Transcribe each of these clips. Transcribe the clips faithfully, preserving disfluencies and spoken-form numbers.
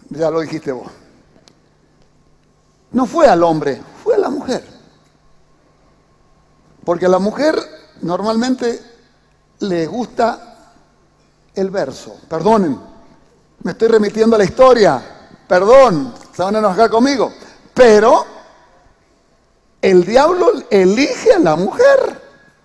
Ya lo dijiste vos. No fue al hombre, fue a la mujer. Porque a la mujer normalmente le gusta el verso. Perdonen, me estoy remitiendo a la historia. Perdón, se van a enojar conmigo. Pero el diablo elige a la mujer.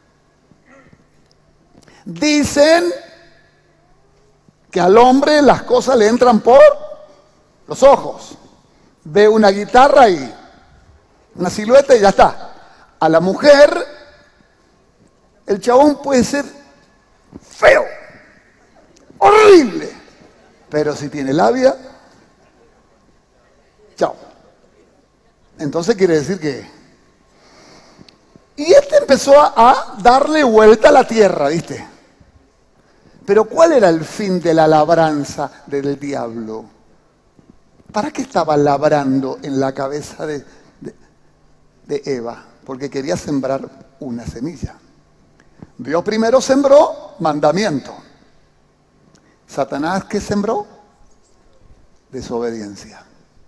Dicen que al hombre las cosas le entran por los ojos. Ve una guitarra y una silueta y ya está. A la mujer, el chabón puede ser feo, horrible, pero si tiene labia, chao. Entonces quiere decir que... Y este empezó a, a darle vuelta a la tierra, ¿viste? Pero ¿cuál era el fin de la labranza del diablo? ¿Para qué estaba labrando en la cabeza de, de, de Eva? Porque quería sembrar una semilla. Dios primero sembró mandamiento. ¿Satanás qué sembró? Desobediencia.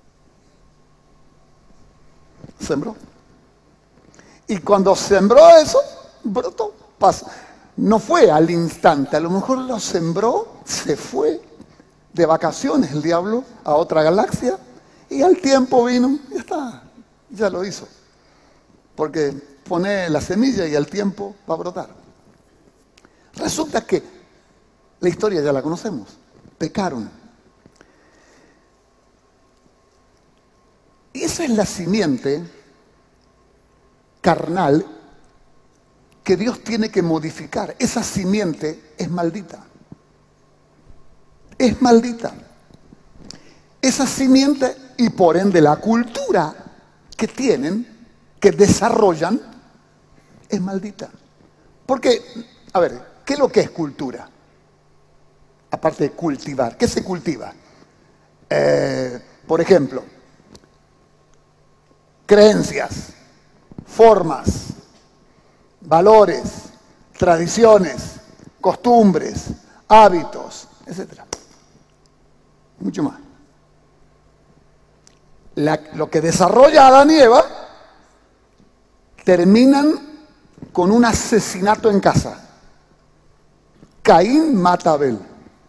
Sembró. Y cuando sembró eso, brotó, pasó. No fue al instante, a lo mejor lo sembró, se fue de vacaciones el diablo a otra galaxia y al tiempo vino, ya está, ya lo hizo. Porque pone la semilla y al tiempo va a brotar. Resulta que la historia ya la conocemos, pecaron. Y esa es la simiente carnal que Dios tiene que modificar. Esa simiente es maldita. Es maldita. Esa simiente y por ende la cultura que tienen, que desarrollan, es maldita. Porque, a ver, ¿qué es lo que es cultura? Aparte de cultivar, ¿qué se cultiva? Eh, por ejemplo, creencias, formas, valores, tradiciones, costumbres, hábitos, etcétera. Mucho más. La, lo que desarrolla Adán y Eva terminan con un asesinato en casa. Caín mata a Abel.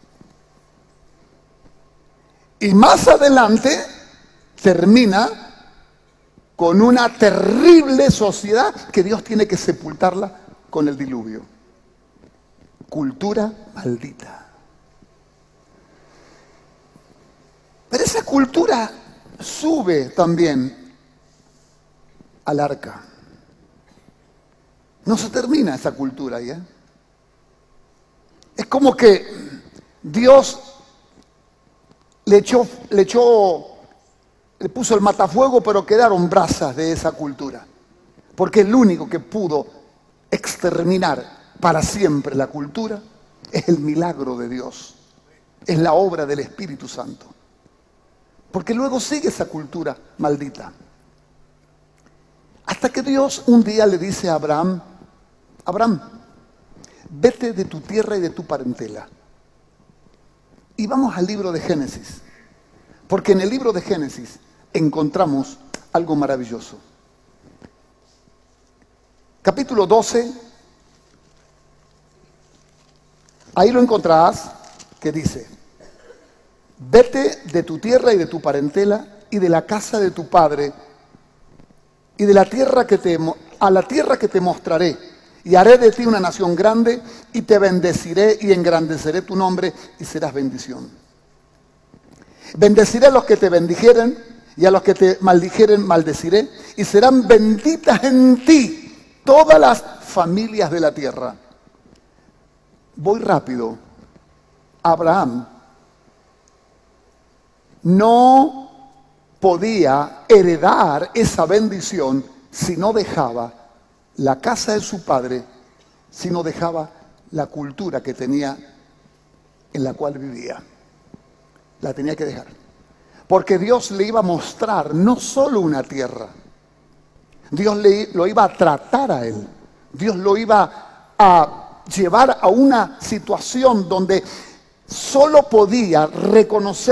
Y más adelante termina con una terrible sociedad que Dios tiene que sepultarla con el diluvio. Cultura maldita. Pero esa cultura sube también al arca. No se termina esa cultura ahí, ¿eh? Es como que Dios le echó, le echó, le puso el matafuego, pero quedaron brasas de esa cultura. Porque el único que pudo exterminar para siempre la cultura es el milagro de Dios. Es la obra del Espíritu Santo. Porque luego sigue esa cultura maldita. Hasta que Dios un día le dice a Abraham, Abraham, vete de tu tierra y de tu parentela. Y vamos al libro de Génesis. Porque en el libro de Génesis encontramos algo maravilloso. Capítulo doce, ahí lo encontrarás, que dice: vete de tu tierra y de tu parentela y de la casa de tu padre y de la tierra que te, a la tierra que te mostraré, y haré de ti una nación grande y te bendeciré y engrandeceré tu nombre y serás bendición. Bendeciré a los que te bendijeren y a los que te maldijeren maldeciré, y serán benditas en ti todas las familias de la tierra. Voy rápido. Abraham no podía heredar esa bendición si no dejaba la casa de su padre, si no dejaba la cultura que tenía, en la cual vivía. La tenía que dejar. Porque Dios le iba a mostrar no solo una tierra, Dios le, lo iba a tratar a él. Dios lo iba a llevar a una situación donde solo podía reconocer